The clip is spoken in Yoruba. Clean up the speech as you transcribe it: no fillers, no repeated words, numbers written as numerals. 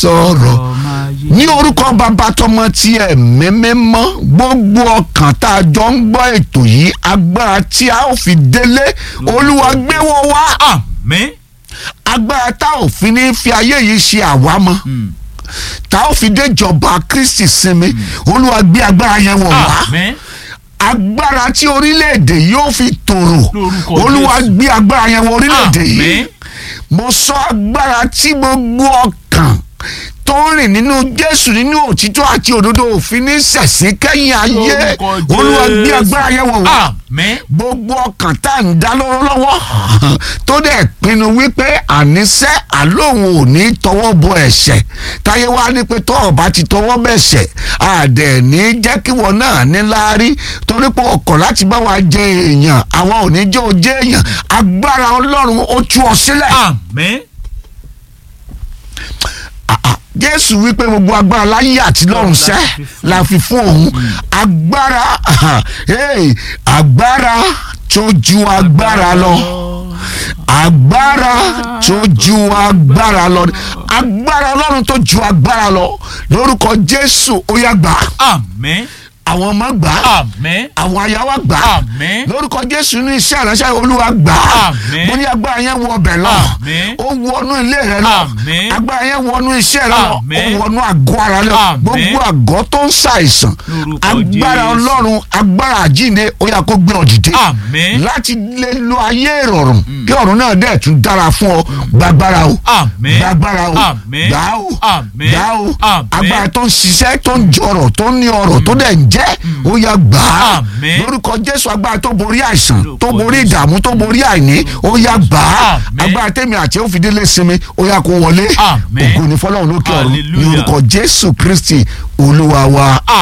sọ̀rọ̀ ní orúkọ bàbá tọmọ tí ẹ̀mí mímọ́ gbogbo ọkàn tá a jọ ń gbọ́ ètò yìí agbára tí a ó fi délé olúwa gbé wọ́n wá. àmín. agbára tá ò fi ní fi ayé yìí ṣe àwámọ́ tá ò fi déjọba Kristi sinmi olúwa gbé agbára yẹn wọ̀ wá. àmín. agbára tí orílẹ̀-èdè yóò fi tòrò olúwa gbé agbára yẹn wọ orílẹ̀-èdè yìí. mo sọ agbára tí gbogbo ọkàn tó ń rìn nínú Jésù nínú òtítọ́ àti òdodo òfin ní ṣẹ̀sín kẹ́yìn ayé olúwa gbé agbára yẹn wọ̀ wá. gbogbo ọkàn tá à ń dá lọ́wọ́ tó dẹ̀ pinnu wípé àníṣe àlóhùn ò ní tọwọ́ bọ ẹ̀ṣẹ̀ táyé wá ní pé tó ọba ti tọwọ́ bẹ̀ṣẹ̀ àdẹ̀ ní jẹ́ kí wọn náà ní láárí torí pé ọkọ̀ láti bá wa jẹ èèyàn àwọn ò ní jẹ́ òjé èèyàn agbára Ọlọ́run ó tú ọ sílẹ̀. àmín. Jésù wípé gbogbo agbára láyé àti lọ́run sẹ́ la fi fún òun agbára agbára tó ju agbára lọ agbára tó ju agbára lọ agbára Ọlọ́run tó ju agbára lọ lórúkọ Jésù ó yá gbà. àmín. àwọn ọmọ gbà á. àmín. àwọn aya wa gbà á. àmín. lórúkọ Jésù ní iṣẹ́ ìránṣẹ́ Olúwa gbà á. àmín. mo ní agbára yẹn wọ ọbẹ̀ lọ. àmín. ó wọnú ilé rẹ lọ. àmín. agbára yẹn wọnú iṣẹ́ rẹ lọ. àmín. ó wọnú àgọ́ ara lọ. àmín. gbogbo àgọ́ tó ń ṣàìsàn. lórúkọ agbára Jésù. Ọlọ́run agbára àjíǹde ó yá kó gbé ọ dìde. àmín. láti lè lo ayé ìrọ̀rùn kí ọ̀run náà dẹ̀ tún dára fún ọ gbàgbára o. àmín. gbàgbára o. àmín. gbà o. àmín. gbà o. àmín. agbára tó ń ṣiṣẹ́ tó ń jọrọ̀ tó ní ọrọ̀ tó dẹ̀ ń jẹ́ ó yá gbà á. àmín. lórúkọ Jésù agbára tó borí àìsàn tó borí ìdààmú tó borí àìní ó yá gbà á. àmín. agbára tèmi àti ó fi délé sinmi ó yá kó wọlé. àmín. ògo ni fọ́lọ́run lókè ọ̀run ní Hallelujah. orúkọ Jésù Kristi Olúwa wa.